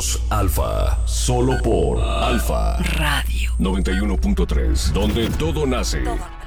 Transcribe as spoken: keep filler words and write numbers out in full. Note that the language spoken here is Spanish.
Somos Alfa, solo por Alfa Radio noventa y uno punto tres, donde todo nace. Todo.